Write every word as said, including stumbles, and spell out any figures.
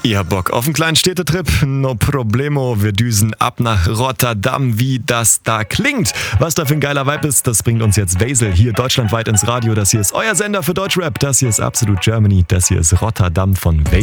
Ihr habt Bock auf einen kleinen Städtetrip? No problemo, wir düsen ab nach Rotterdam, wie das da klingt. Was da für ein geiler Vibe ist, das bringt uns jetzt Basil hier deutschlandweit ins Radio. Das hier ist euer Sender für Deutschrap, das hier ist Absolute Germany, das hier ist Rotterdam von Basil.